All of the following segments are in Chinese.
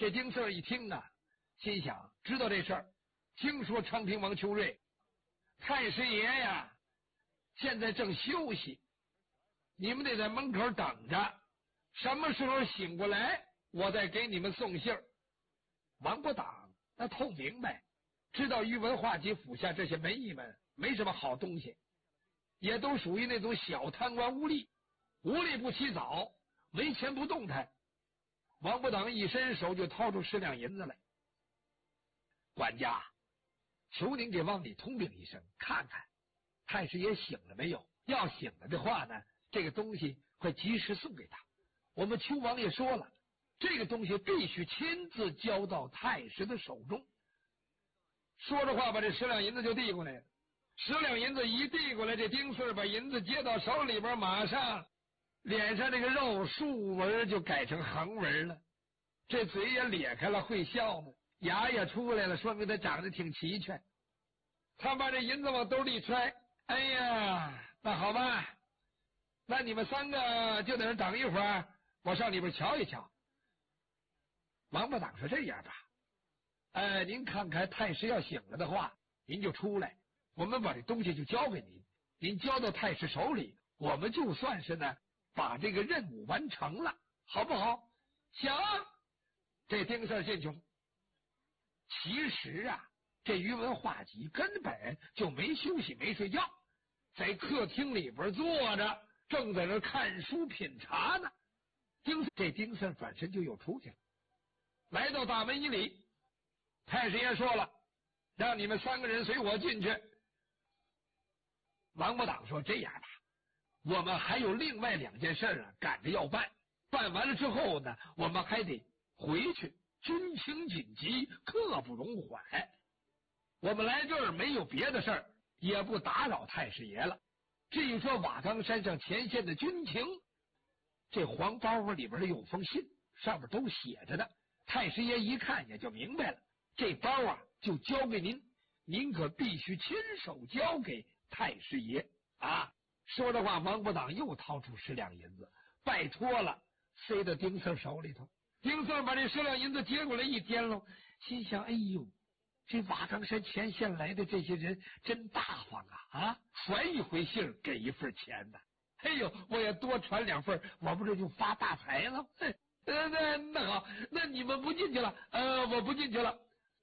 这丁四一听啊，心想知道这事儿，听说昌平王邱瑞太师爷呀现在正休息，你们得在门口等着，什么时候醒过来我再给你们送信儿。王伯党那透明白，知道宇文化及府下这些门役们没什么好东西，也都属于那种小贪官污吏，无利不起早，没钱不动弹。王伯党一伸手就掏出10两银子来，管家，求您给往里通禀一声，看看太师爷醒了没有，要醒了的话呢，这个东西会及时送给他。我们邱王爷说了，这个东西必须亲自交到太师的手中。说着话把这10两银子就递过来了，10两银子一递过来，这丁四把银子接到手里边，马上脸上这个肉竖纹就改成横纹了，这嘴也咧开了，会笑呢，牙也出来了，说明他长得挺齐全。他把这银子往兜里揣，哎呀，那好吧，那你们3个就在这等一会儿，我上里边瞧一瞧。王八党说这样吧，您看看太师要醒了的话，您就出来，我们把这东西就交给您，您交到太师手里，我们就算是呢把这个任务完成了，好不好？行。这丁四进去。其实啊，这宇文化及根本就没休息没睡觉，在客厅里边坐着，正在那看书品茶呢。这丁四转身就又出去了，来到大门以里，太师爷说了，让你们3个人随我进去。王伯党说这样吧，我们还有另外2件事啊赶着要办，办完了之后呢，我们还得回去，军情紧急，刻不容缓。我们来这儿没有别的事儿，也不打扰太师爷了。至于说瓦岗山上前线的军情，这黄包袱里边有封信，上面都写着的，太师爷一看也就明白了，这包啊就交给您，您可必须亲手交给太师爷啊。说着话，王伯党又掏出10两银子，拜托了，塞到丁四手里头。丁四把这10两银子接过来一掂喽，心想，哎呦，这瓦岗山前线来的这些人真大方啊！传一回信给一份钱的，哎呦，我也多传2份，我不这就发大财了？那好，那你们不进去了？我不进去了。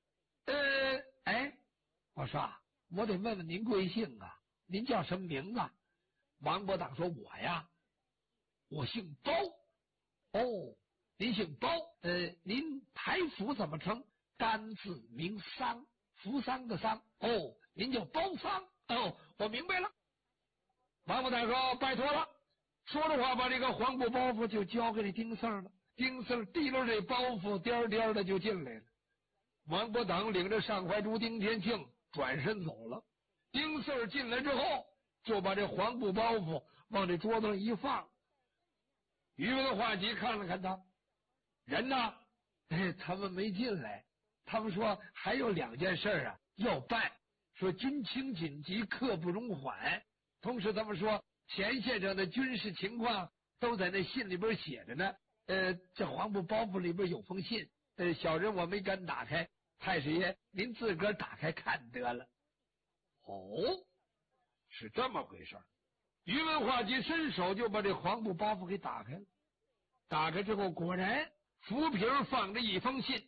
我说我得问问您贵姓啊？您叫什么名字？王伯党说，我呀，我姓包。哦，您姓包，您台府怎么称？单字名桑，扶桑的桑。哦，您叫包桑。哦，我明白了。王伯党说拜托了。说着话，把这个黄布包袱就交给这丁四了。丁四提溜这包袱，颠颠的就进来了。王伯党领着上怀珠、丁天庆转身走了。丁四进来之后，就把这黄布包袱往这桌子上一放。宇文化及看了看他，人呢？他们没进来，他们说还有2件事啊要办，说军情紧急，刻不容缓。同时他们说前线上的军事情况都在那信里边写着呢。这黄布包袱里边有封信，小人我没敢打开，太师爷您自个儿打开看得了。哦，是这么回事。宇文化及伸手就把这黄布包袱给打开了。打开之后，果然浮皮放着一封信。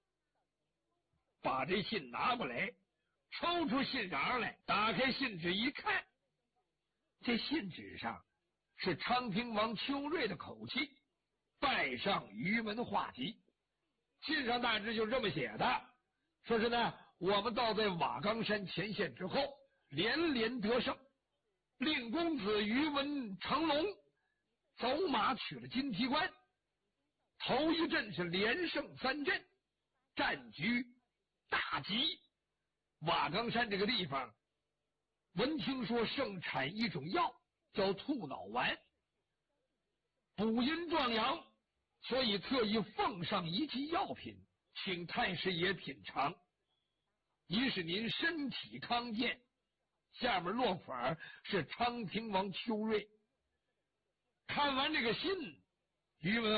把这信拿过来，抽出信瓤来，打开信纸一看，这信纸上是昌平王邱瑞的口气，拜上宇文化及。信上大致就这么写的，说是呢，我们到在瓦岗山前线之后，连连得胜，令公子宇文成龙走马取了金提关，头一阵是连胜3阵，战局大吉。瓦岗山这个地方闻听说盛产一种药叫兔脑丸，补阴壮阳，所以特意奉上一剂药品，请太师爷品尝，一是您身体康健。下面落款是昌平王邱瑞。看完这个信，宇文